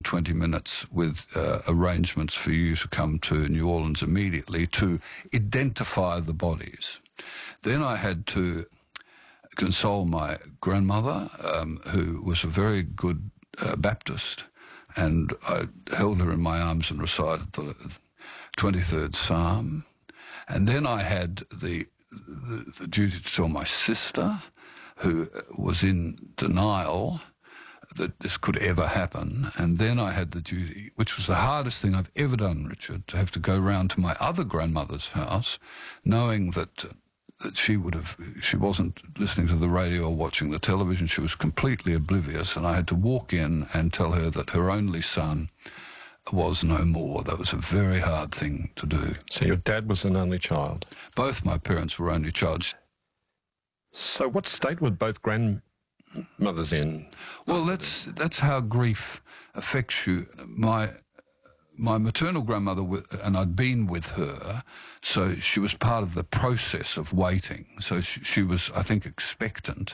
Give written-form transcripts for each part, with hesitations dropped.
20 minutes with arrangements for you to come to New Orleans immediately to identify the bodies. Then I had to console my grandmother, who was a very good Baptist, and I held her in my arms and recited the 23rd Psalm. And then I had the duty to tell my sister, who was in denial that this could ever happen. And then I had the duty, which was the hardest thing I've ever done, Richard, to have to go round to my other grandmother's house, knowing that she wasn't listening to the radio or watching the television. She was completely oblivious, and I had to walk in and tell her that her only son was no more. That was a very hard thing to do. So your dad was an only child? Both my parents were only child. So what state were both grandmothers in? Well, that's how grief affects you. My maternal grandmother, and I'd been with her, so she was part of the process of waiting. So she was, I think, expectant.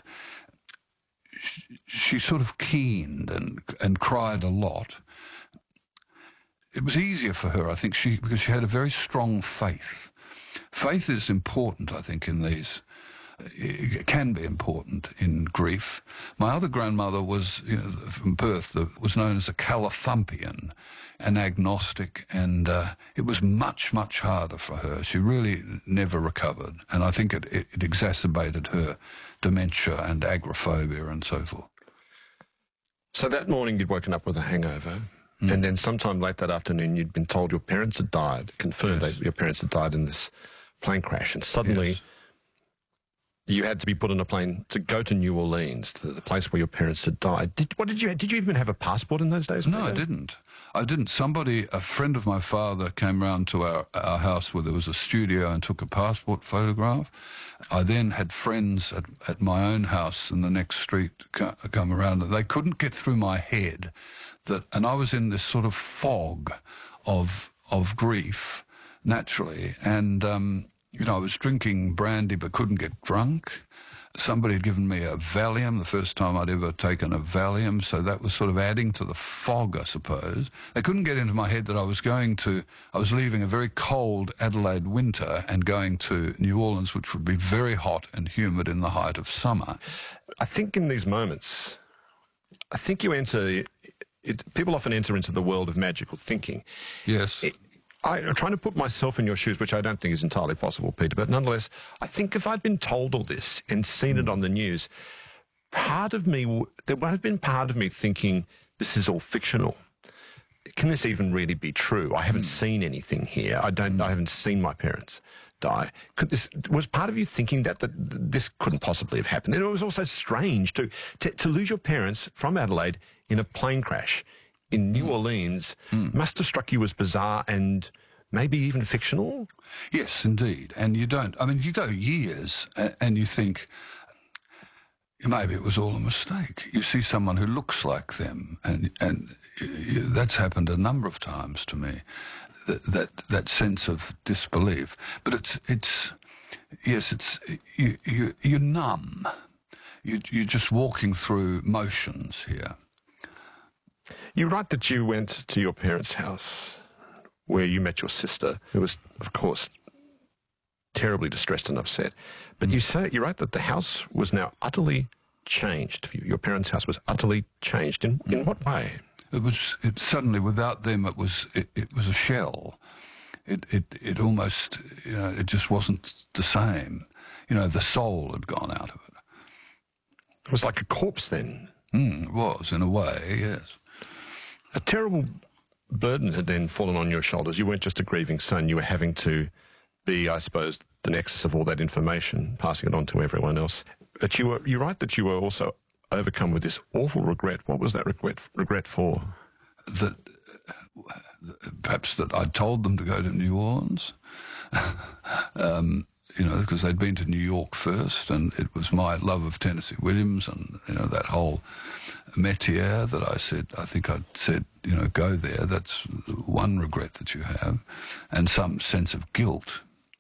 She sort of keened and cried a lot. It was easier for her, I think, because she had a very strong faith. Faith is important, I think, in these. It can be important in grief. My other grandmother was, from Perth, was known as a Calathumpian, an agnostic, and it was much, much harder for her. She really never recovered, and I think it exacerbated her dementia and agoraphobia and so forth. So that morning you'd woken up with a hangover, and then sometime late that afternoon you'd been told your parents had died, confirmed that your parents had died in this plane crash, and suddenly you had to be put on a plane to go to New Orleans, to the place where your parents had died. Did you even have a passport in those days? No, I didn't. A friend of my father came round to our house where there was a studio and took a passport photograph. I then had friends at my own house in the next street come around, and they couldn't get through my head and I was in this sort of fog of grief, naturally, and I was drinking brandy but couldn't get drunk. Somebody had given me a Valium, the first time I'd ever taken a Valium, so that was sort of adding to the fog, I suppose. They couldn't get into my head that I was leaving a very cold Adelaide winter and going to New Orleans, which would be very hot and humid in the height of summer. I think in these moments, people often enter into the world of magical thinking. Yes. I'm trying to put myself in your shoes, which I don't think is entirely possible, Peter, but nonetheless, I think if I'd been told all this and seen it on the news, there would have been part of me thinking, this is all fictional. Can this even really be true? I haven't seen anything here. I haven't seen my parents die. Was part of you thinking that this couldn't possibly have happened? And it was also strange to lose your parents from Adelaide in a plane crash in New Orleans must have struck you as bizarre and maybe even fictional? Yes, indeed. And you go years and you think, maybe it was all a mistake. You see someone who looks like them, and that's happened a number of times to me, that sense of disbelief. But you're numb. You're just walking through motions here. You write that you went to your parents' house where you met your sister, who was, of course, terribly distressed and upset. But you write that the house was now utterly changed. Your parents' house was utterly changed. In what way? It suddenly, without them, it was a shell. It almost, it just wasn't the same. The soul had gone out of it. It was like a corpse then. It was, in a way, yes. A terrible burden had then fallen on your shoulders. You weren't just a grieving son. You were having to be, I suppose, the nexus of all that information, passing it on to everyone else. But you write that you were also overcome with this awful regret. What was that regret for? That perhaps that I told them to go to New Orleans, because they'd been to New York first, and it was my love of Tennessee Williams and that whole métier that I think I'd said, go there. That's one regret that you have, and some sense of guilt.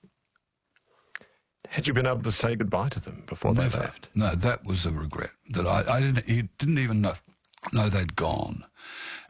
Had you been able to say goodbye to them before they left? No, that was a regret that I didn't even know they'd gone.